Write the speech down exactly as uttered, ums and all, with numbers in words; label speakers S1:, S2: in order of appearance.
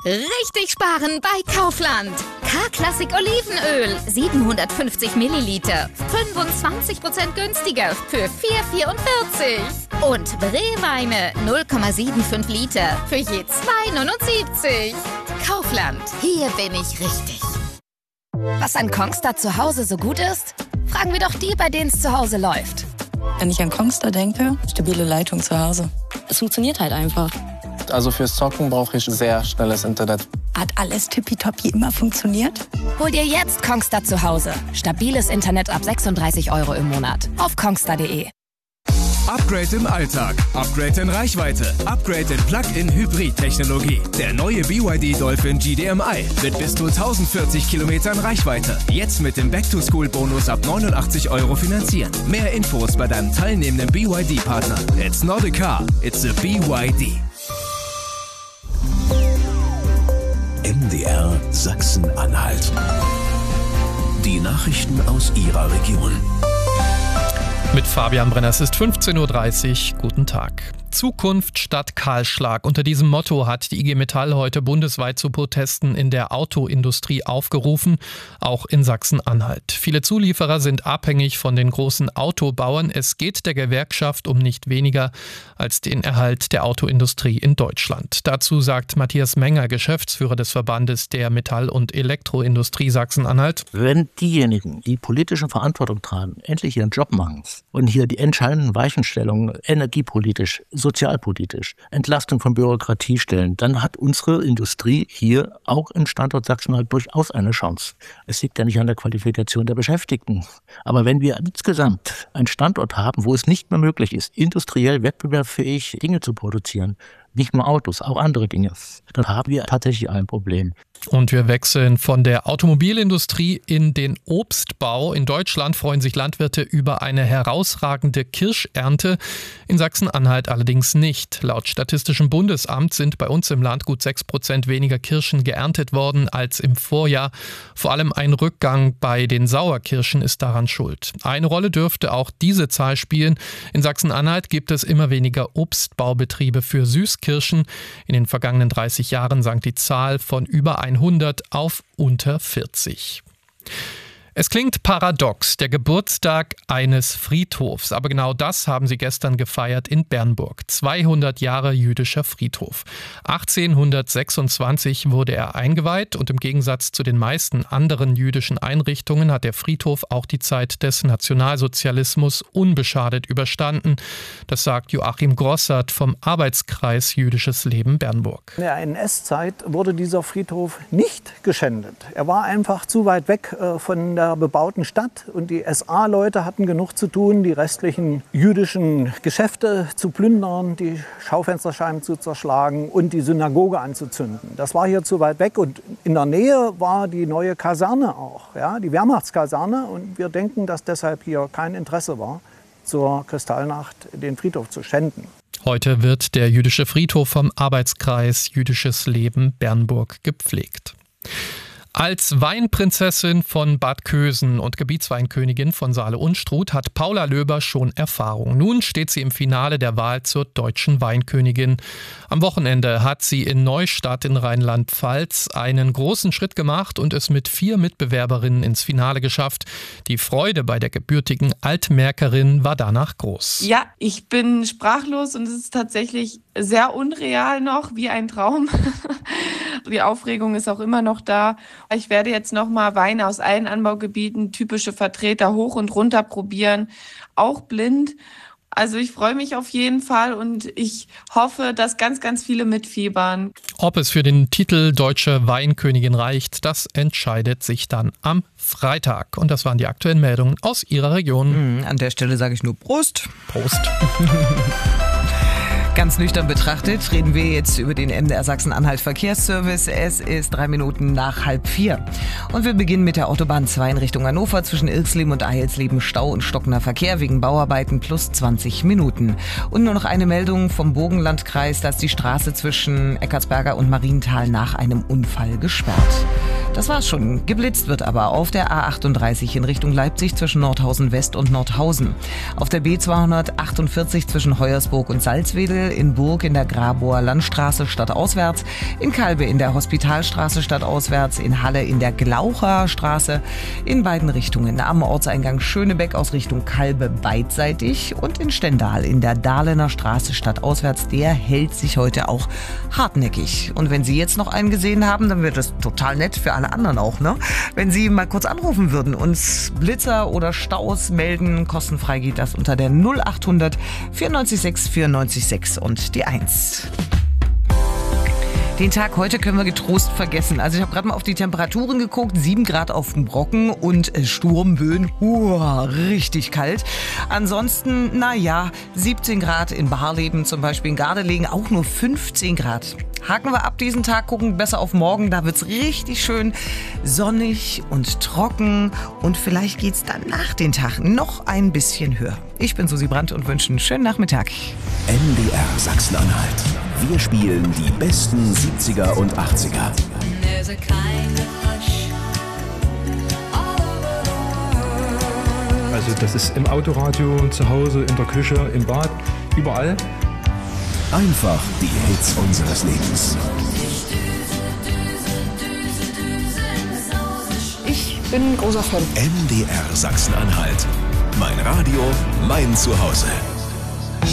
S1: Richtig sparen bei Kaufland. K-Klassik Olivenöl, siebenhundertfünfzig Milliliter, fünfundzwanzig Prozent günstiger für vier Euro vierundvierzig. Und Brewweine null Komma fünfundsiebzig Liter für je zwei Euro neunundsiebzig. Kaufland, hier bin ich richtig. Was an Kongstar zu Hause so gut ist? Fragen wir doch die, bei denen es zu Hause läuft.
S2: Wenn ich an Kongstar denke, stabile Leitung zu Hause. Es funktioniert halt einfach.
S3: Also fürs Zocken brauche ich sehr schnelles Internet.
S2: Hat alles tippitoppi immer funktioniert?
S1: Hol dir jetzt Kongstar zu Hause. Stabiles Internet ab sechsunddreißig Euro im Monat. Auf kongstar punkt de.
S4: Upgrade im Alltag, Upgrade in Reichweite, Upgrade in Plug-in-Hybrid-Technologie. Der neue B Y D Dolphin G D M I mit bis zu tausendvierzig Kilometern Reichweite. Jetzt mit dem Back-to-School-Bonus ab neunundachtzig Euro finanzieren. Mehr Infos bei deinem teilnehmenden B Y D-Partner. It's not a car, it's a B Y D.
S5: M D R Sachsen-Anhalt. Die Nachrichten aus Ihrer Region.
S6: Mit Fabian Brenner, es ist fünfzehn Uhr dreißig. Guten Tag. Zukunft statt Kahlschlag. Unter diesem Motto hat die I G Metall heute bundesweit zu Protesten in der Autoindustrie aufgerufen, auch in Sachsen-Anhalt. Viele Zulieferer sind abhängig von den großen Autobauern. Es geht der Gewerkschaft um nicht weniger als den Erhalt der Autoindustrie in Deutschland. Dazu sagt Matthias Menger, Geschäftsführer des Verbandes der Metall- und Elektroindustrie Sachsen-Anhalt:
S7: Wenn diejenigen, die politische Verantwortung tragen, endlich ihren Job machen und hier die entscheidenden Weichenstellungen energiepolitisch, sozialpolitisch, Entlastung von Bürokratie stellen, dann hat unsere Industrie hier auch im Standort Sachsen-Anhalt durchaus eine Chance. Es liegt ja nicht an der Qualifikation der Beschäftigten. Aber wenn wir insgesamt einen Standort haben, wo es nicht mehr möglich ist, industriell wettbewerbsfähig Dinge zu produzieren, nicht nur Autos, auch andere Dinge, dann haben wir tatsächlich ein Problem.
S6: Und wir wechseln von der Automobilindustrie in den Obstbau. In Deutschland freuen sich Landwirte über eine herausragende Kirschernte, in Sachsen-Anhalt allerdings nicht. Laut Statistischem Bundesamt sind bei uns im Land gut sechs Prozent weniger Kirschen geerntet worden als im Vorjahr. Vor allem ein Rückgang bei den Sauerkirschen ist daran schuld. Eine Rolle dürfte auch diese Zahl spielen. In Sachsen-Anhalt gibt es immer weniger Obstbaubetriebe für Süßkirschen. In den vergangenen dreißig Jahren sank die Zahl von über hundert auf unter vierzig. Es klingt paradox, der Geburtstag eines Friedhofs, aber genau das haben sie gestern gefeiert in Bernburg. zweihundert Jahre jüdischer Friedhof. achtzehnhundertsechsundzwanzig wurde er eingeweiht und im Gegensatz zu den meisten anderen jüdischen Einrichtungen hat der Friedhof auch die Zeit des Nationalsozialismus unbeschadet überstanden. Das sagt Joachim Grossart vom Arbeitskreis Jüdisches Leben Bernburg.
S8: In der N S-Zeit wurde dieser Friedhof nicht geschändet. Er war einfach zu weit weg äh, von der bebauten Stadt und die S A-Leute hatten genug zu tun, die restlichen jüdischen Geschäfte zu plündern, die Schaufensterscheiben zu zerschlagen und die Synagoge anzuzünden. Das war hier zu weit weg und in der Nähe war die neue Kaserne auch, ja, die Wehrmachtskaserne, und wir denken, dass deshalb hier kein Interesse war, zur Kristallnacht den Friedhof zu schänden.
S6: Heute wird der jüdische Friedhof vom Arbeitskreis Jüdisches Leben Bernburg gepflegt. Als Weinprinzessin von Bad Kösen und Gebietsweinkönigin von Saale-Unstrut hat Paula Löber schon Erfahrung. Nun steht sie im Finale der Wahl zur deutschen Weinkönigin. Am Wochenende hat sie in Neustadt in Rheinland-Pfalz einen großen Schritt gemacht und es mit vier Mitbewerberinnen ins Finale geschafft. Die Freude bei der gebürtigen Altmärkerin war danach groß.
S9: Ja, ich bin sprachlos und es ist tatsächlich sehr unreal noch, wie ein Traum. Die Aufregung ist auch immer noch da. Ich werde jetzt nochmal Weine aus allen Anbaugebieten, typische Vertreter hoch und runter probieren, auch blind. Also ich freue mich auf jeden Fall und ich hoffe, dass ganz, ganz viele mitfiebern.
S6: Ob es für den Titel Deutsche Weinkönigin reicht, das entscheidet sich dann am Freitag. Und das waren die aktuellen Meldungen aus Ihrer Region.
S10: An der Stelle sage ich nur Prost.
S6: Prost.
S10: Ganz nüchtern betrachtet reden wir jetzt über den M D R Sachsen-Anhalt Verkehrsservice. Es ist drei Minuten nach halb vier. Und wir beginnen mit der Autobahn zwei in Richtung Hannover. Zwischen Ilsleben und Eilsleben Stau und stockender Verkehr wegen Bauarbeiten plus zwanzig Minuten. Und nur noch eine Meldung vom Burgenlandkreis, dass die Straße zwischen Eckartsberger und Marienthal nach einem Unfall gesperrt. Das war's schon. Geblitzt wird aber auf der A achtunddreißig in Richtung Leipzig zwischen Nordhausen West und Nordhausen. Auf der B zweihundertachtundvierzig zwischen Heuersburg und Salzwedel, in Burg in der Grabower Landstraße stadtauswärts, in Kalbe in der Hospitalstraße stadtauswärts, in Halle in der Glaucher Straße, in beiden Richtungen am Ortseingang Schönebeck aus Richtung Kalbe beidseitig und in Stendal in der Dahlener Straße stadtauswärts. Der hält sich heute auch hartnäckig. Und wenn Sie jetzt noch einen gesehen haben, dann wird das total nett für alle anderen auch, ne? Wenn Sie mal kurz anrufen würden, uns Blitzer oder Staus melden, kostenfrei geht das unter der null achthundert vierundneunzig sechs vierundneunzig sechs und die eins. Den Tag heute können wir getrost vergessen. Also ich habe gerade mal auf die Temperaturen geguckt. sieben Grad auf dem Brocken und Sturmböen. Uah, richtig kalt. Ansonsten, naja, siebzehn Grad in Barleben, zum Beispiel in Gardelegen, auch nur fünfzehn Grad. Haken wir ab diesen Tag, gucken besser auf morgen. Da wird's richtig schön sonnig und trocken. Und vielleicht geht's dann nach den Tag noch ein bisschen höher. Ich bin Susi Brandt und wünsche einen schönen Nachmittag.
S5: M D R Sachsen-Anhalt. Wir spielen die besten siebziger und achtziger.
S11: Also das ist im Autoradio, zu Hause, in der Küche, im Bad, überall.
S5: Einfach die Hits unseres Lebens.
S2: Ich bin ein großer Fan.
S5: M D R Sachsen-Anhalt. Mein Radio, mein Zuhause.